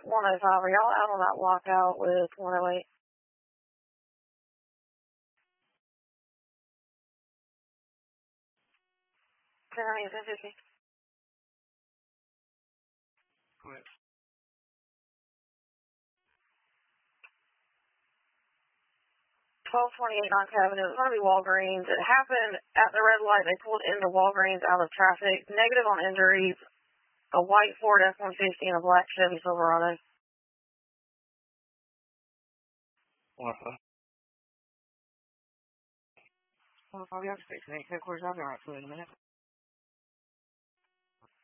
105. Are y'all out on that lockout with 108? Jeremy, is it 50? Correct. 1228 Knox Avenue. It was going to be Walgreens. It happened at the red light. They pulled into Walgreens out of traffic. Negative on injuries. A white Ford F-150 and a black Chevy Silverado. 105. 105, you have to fix me. Headquarters, I'll be right for you in a minute.